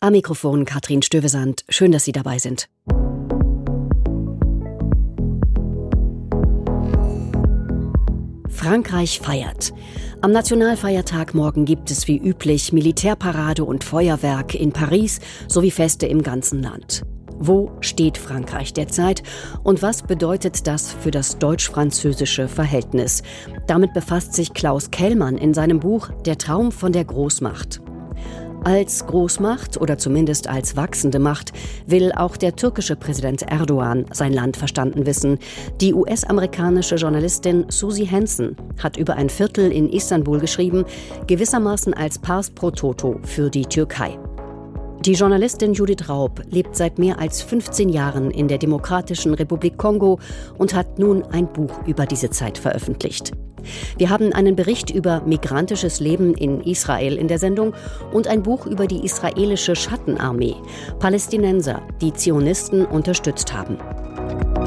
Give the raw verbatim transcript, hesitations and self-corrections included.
Am Mikrofon Katrin Stövesand. Schön, dass Sie dabei sind. Frankreich feiert. Am Nationalfeiertag morgen gibt es wie üblich Militärparade und Feuerwerk in Paris sowie Feste im ganzen Land. Wo steht Frankreich derzeit und was bedeutet das für das deutsch-französische Verhältnis? Damit befasst sich Klaus Kellmann in seinem Buch Der Traum von der Großmacht. Als Großmacht oder zumindest als wachsende Macht will auch der türkische Präsident Erdogan sein Land verstanden wissen. Die U S-amerikanische Journalistin Susie Hansen hat über ein Viertel in Istanbul geschrieben, gewissermaßen als Pars pro Toto für die Türkei. Die Journalistin Judith Raub lebt seit mehr als fünfzehn Jahren in der Demokratischen Republik Kongo und hat nun ein Buch über diese Zeit veröffentlicht. Wir haben einen Bericht über migrantisches Leben in Israel in der Sendung und ein Buch über die israelische Schattenarmee, Palästinenser, die Zionisten unterstützt haben.